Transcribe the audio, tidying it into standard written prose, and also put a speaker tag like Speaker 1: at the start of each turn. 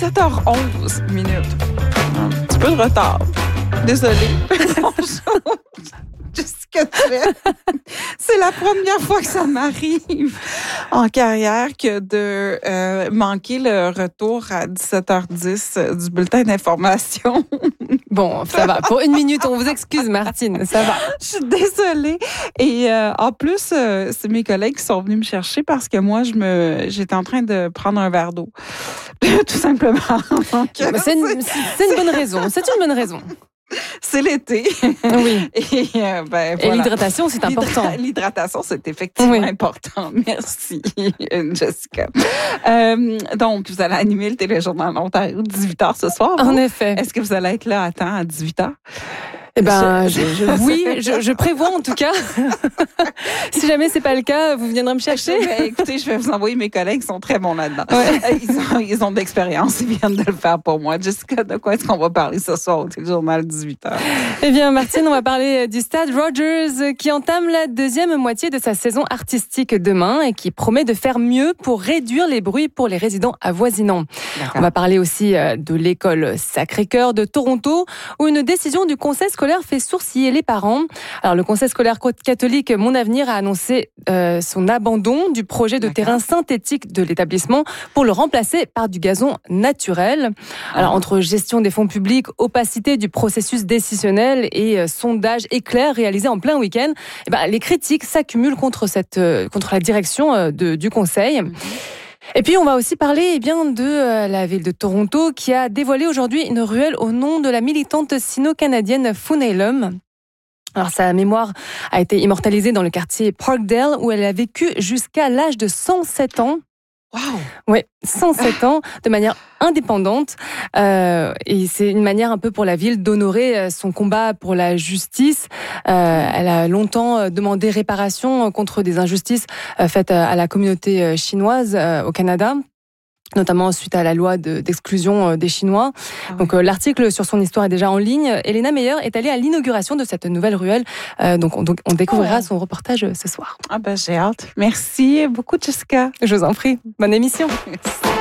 Speaker 1: 7h11 minutes. Un petit peu de retard. Désolée. Bonjour. Jessica Tuelle. C'est la première fois que ça m'arrive en carrière que de manquer le retour à 17h10 du bulletin d'information.
Speaker 2: Bon, ça va. Pour une minute, on vous excuse, Martine. Ça va.
Speaker 1: Je suis désolée. Et en plus, c'est mes collègues qui sont venus me chercher parce que moi, j'étais en train de prendre un verre d'eau. Tout simplement. Donc,
Speaker 2: c'est une bonne raison. C'est une bonne raison.
Speaker 1: C'est l'été.
Speaker 2: Oui.
Speaker 1: Et, voilà.
Speaker 2: Et l'hydratation, c'est important.
Speaker 1: L'hydratation, c'est effectivement important. Merci, Jessica. Donc, vous allez animer le téléjournal Ontario 18h ce soir.
Speaker 2: En effet.
Speaker 1: Est-ce que vous allez être là à temps à 18h?
Speaker 2: Eh ben, je prévois en tout cas. Si jamais c'est pas le cas, vous viendrez me chercher.
Speaker 1: Écoutez, je vais vous envoyer mes collègues qui sont très bons là-dedans.
Speaker 2: Ouais.
Speaker 1: Ils ont de l'expérience, ils viennent de le faire pour moi. Jessica, de quoi est-ce qu'on va parler ce soir au téléjournal 18h?
Speaker 2: Eh bien, Martine, on va parler du Stade Rogers qui entame la deuxième moitié de sa saison artistique demain et qui promet de faire mieux pour réduire les bruits pour les résidents avoisinants. D'accord. On va parler aussi de l'école Sacré-Cœur de Toronto où une décision du conseil scolaire fait sourciller les parents. Alors, le conseil scolaire catholique Mon Avenir a annoncé son abandon du projet de terrain synthétique de l'établissement pour le remplacer par du gazon naturel. Alors, entre gestion des fonds publics, opacité du processus décisionnel et sondage éclair réalisé en plein week-end, les critiques s'accumulent contre la direction du conseil. Et puis, on va aussi parler de la ville de Toronto qui a dévoilé aujourd'hui une ruelle au nom de la militante sino-canadienne Funelum. Alors, sa mémoire a été immortalisée dans le quartier Parkdale où elle a vécu jusqu'à l'âge de 107 ans.
Speaker 1: Wow.
Speaker 2: Oui, 107 ans, de manière indépendante. Et c'est une manière un peu pour la ville d'honorer son combat pour la justice. Elle a longtemps demandé réparation contre des injustices faites à la communauté chinoise au Canada, notamment suite à la loi d'exclusion des Chinois. Ah oui. Donc l'article sur son histoire est déjà en ligne. Elena Meyer est allée à l'inauguration de cette nouvelle ruelle. Donc on découvrira son reportage ce soir.
Speaker 1: Ah ben j'ai hâte. Merci beaucoup, Jessica.
Speaker 2: Je vous en prie. Bonne émission.
Speaker 1: Merci.